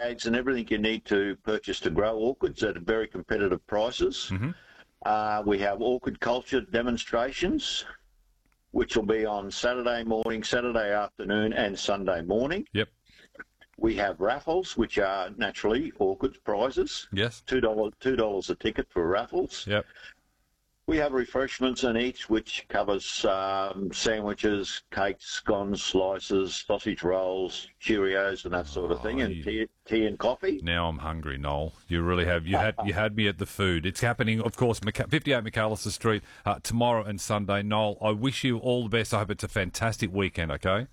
bags and everything you need to purchase to grow orchids at very competitive prices. We have orchid culture demonstrations, which will be on Saturday morning, Saturday afternoon, and Sunday morning. Yep. We have raffles, which are naturally orchids prizes. Yes. $2 a ticket for raffles. Yep. We have refreshments in each, which covers sandwiches, cakes, scones, slices, sausage rolls, Cheerios, and that sort of thing, and tea and coffee. Now I'm hungry, Noel. You really have. You had me at the food. It's happening, of course, 58 McAllister Street tomorrow and Sunday. Noel, I wish you all the best. I hope it's a fantastic weekend, okay?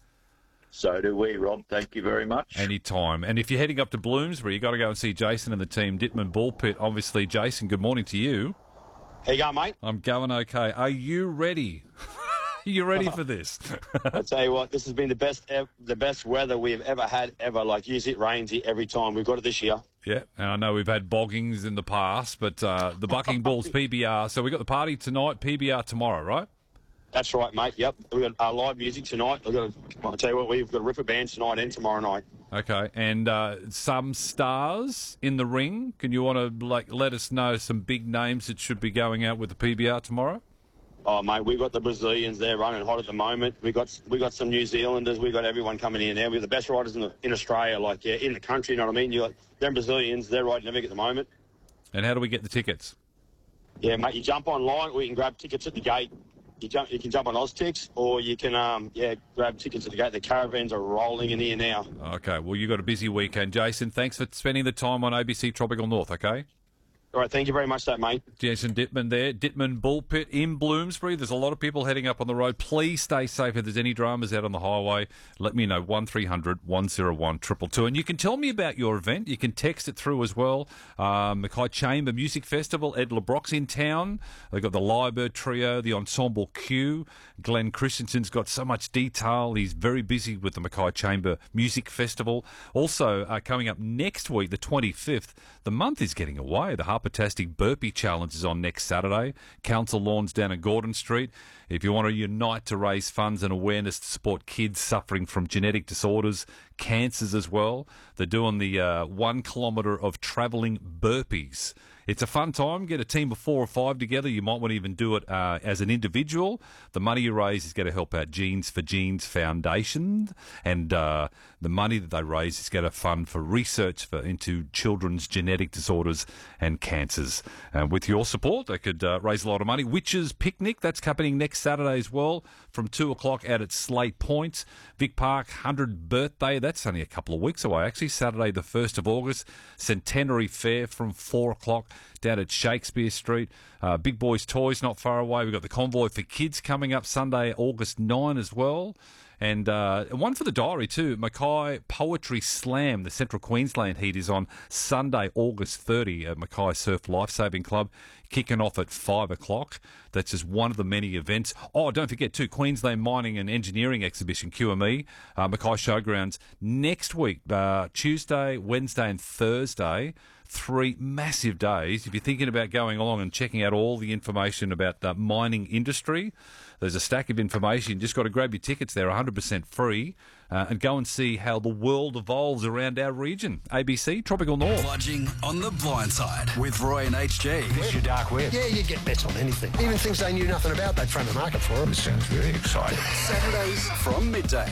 So do we, Rob. Thank you very much. Anytime. And if you're heading up to Bloomsbury, you've got to go and see Jason and the team, Dittman Ball Pit. Obviously, Jason, good morning to you. How you going, mate? I'm going okay. Are you ready? Are you ready for this? I tell you what, this has been the best weather we've ever had ever. Like, usually it rains here every time. We've got it this year. Yeah, and I know we've had boggings in the past, but the Bucking Balls PBR. So we've got the party tonight, PBR tomorrow, right? That's right, mate. Yep. We've got our live music tonight. I'll tell you what, we've got a ripper band tonight and tomorrow night. Okay, and some stars in the ring. Can you want to let us know some big names that should be going out with the PBR tomorrow? Oh, mate, we've got the Brazilians there running hot at the moment. We got some New Zealanders. We've got everyone coming in there. We're the best riders in Australia, in the country. You know what I mean? You got them Brazilians. They're riding everything at the moment. And how do we get the tickets? Yeah, mate, you jump online, or you can grab tickets at the gate. You can jump on OzTix, or you can grab tickets at the gate. The caravans are rolling in here now. Okay, well, you've got a busy weekend. Jason, thanks for spending the time on ABC Tropical North, okay? All right, thank you very much, mate. Jason Dittman there, Dittman Bull Pit in Bloomsbury. There's a lot of people heading up on the road. Please stay safe. If there's any dramas out on the highway, let me know, 1300 101 222. And you can tell me about your event. You can text it through as well. Mackay Chamber Music Festival. Ed LeBrock's in town. They've got the Lyrebird Trio, the Ensemble Q. Glenn Christensen's got so much detail. He's very busy with the Mackay Chamber Music Festival. Also, coming up next week, the 25th, the month is getting away. The Harpetastic Burpee Challenge is on next Saturday. Council Lawns down at Gordon Street. If you want to unite to raise funds and awareness to support kids suffering from genetic disorders, cancers as well, they're doing the 1 kilometre of travelling burpees. It's a fun time. Get a team of 4 or 5 together. You might want to even do it as an individual. The money you raise is going to help out Genes for Genes Foundation, and the money that they raise is going to fund for research into children's genetic disorders and cancers. With your support, they could raise a lot of money. Witches Picnic, that's happening next Saturday as well, from 2 o'clock out at Slate Point. Vic Park 100th birthday, that's only a couple of weeks away, actually. Saturday the 1st of August. Centenary Fair from 4 o'clock down at Shakespeare Street. Big Boys Toys not far away. We've got the Convoy for Kids coming up Sunday, August 9 as well. And one for the diary too, Mackay Poetry Slam, the Central Queensland heat is on Sunday, August 30 at Mackay Surf Lifesaving Club, kicking off at 5 o'clock. That's just one of the many events. Oh, don't forget too, Queensland Mining and Engineering Exhibition, QME, Mackay Showgrounds next week, Tuesday, Wednesday and Thursday. 3 massive days. If you're thinking about going along and checking out all the information about the mining industry, there's a stack of information. You just got to grab your tickets there, 100% free, and go and see how the world evolves around our region. ABC Tropical North. Bludging on the Blind Side with Roy and HG. It's your dark web. Yeah, you get bets on anything. Even things they knew nothing about, they'd frame the market for them. This sounds very exciting. Saturdays from midday.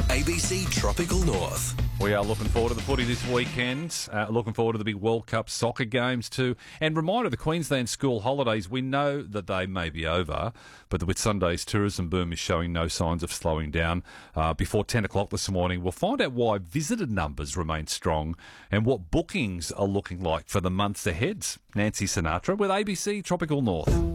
ABC Tropical North. We are looking forward to the footy this weekend. Looking forward to the big World Cup soccer games too. And reminder, the Queensland school holidays, we know that they may be over, but with Sunday's tourism boom is showing no signs of slowing down. Before 10 o'clock this morning, we'll find out why visitor numbers remain strong and what bookings are looking like for the months ahead. Nancy Sinatra with ABC Tropical North.